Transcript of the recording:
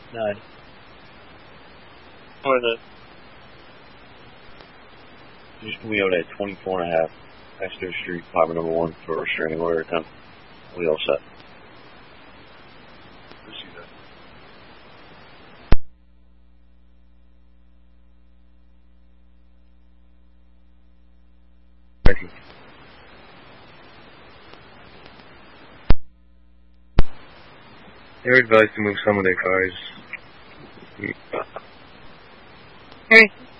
9. Or the... We owe that 24.5 Esther Street, apartment number 1 for a restraining order attempt. We all set. Receive that. Thank you. They're advised to move some of their cars. Hey.